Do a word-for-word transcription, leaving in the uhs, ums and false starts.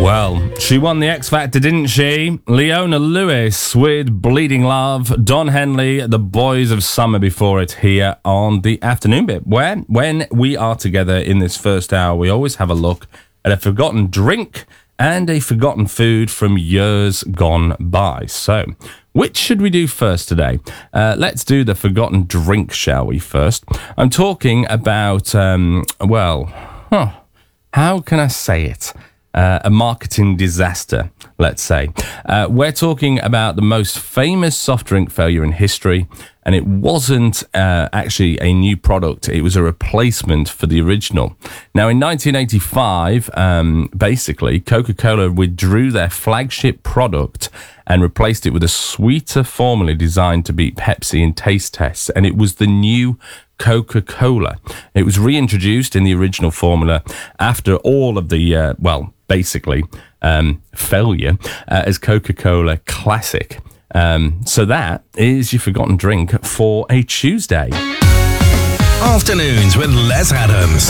Well, she won the X Factor, didn't she? Leona Lewis with Bleeding Love, Don Henley, The Boys of Summer before it here on the afternoon bit, where when we are together in this first hour, we always have a look at a forgotten drink and a forgotten food from years gone by. So, which should we do first today? Uh, let's do the forgotten drink, shall we, first? I'm talking about, um, well, huh, how can I say it? Uh, a marketing disaster, let's say. Uh, we're talking about the most famous soft drink failure in history, and it wasn't uh, actually a new product. It was a replacement for the original. Now, in nineteen eighty-five, um, basically, Coca-Cola withdrew their flagship product and replaced it with a sweeter formula designed to beat Pepsi in taste tests, and it was the new Coca-Cola. It was reintroduced in the original formula after all of the, uh, well, basically, um, failure uh, as Coca-Cola Classic. Um, so that is your forgotten drink for a Tuesday. Afternoons with Les Adams.